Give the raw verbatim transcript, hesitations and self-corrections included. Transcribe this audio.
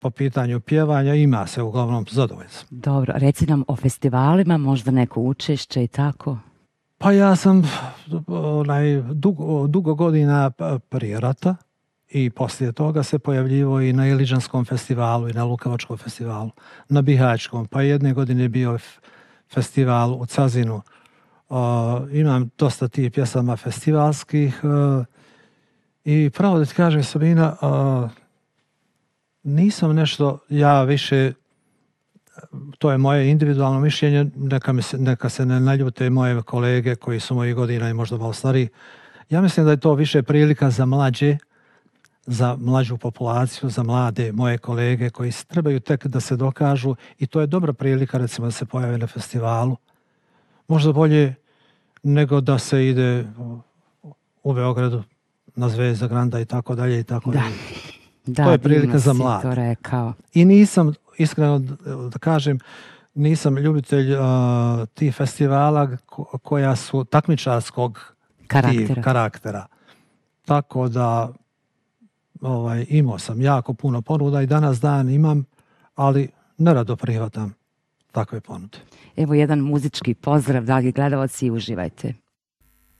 po pitanju pjevanja ima se uglavnom zadovoljno. Dobro, reci nam o festivalima, možda neko učešće i tako? Pa ja sam onaj, dugo, dugo godina prije rata i poslije toga se pojavljivo i na Iliđanskom festivalu i na Lukavačkom festivalu, na Bihaćkom, pa jedne godine je bio festival u Cazinu. Uh, imam dosta tih pjesama festivalskih uh, i pravo da ti kažem, Sabina, uh, nisam nešto, ja više, to je moje individualno mišljenje, neka, mi se, neka se ne naljute moje kolege koji su moji godina i možda malo stariji. Ja mislim da je to više prilika za mlađe, za mlađu populaciju, za mlade moje kolege koji trebaju tek da se dokažu i to je dobra prilika recimo da se pojave na festivalu. Možda bolje nego da se ide u Beogradu na Zvezda Granda i tako dalje i tako dalje. Da, to je prilika za mlade. To rekao. I nisam, iskreno da kažem, nisam ljubitelj uh, tih festivala ko, koja su takmičarskog karaktera. karaktera. Tako da ovaj, imao sam jako puno ponuda i danas dan imam, ali nerado prihvatam takve ponude. Evo jedan muzički pozdrav, dragi gledalci, uživajte.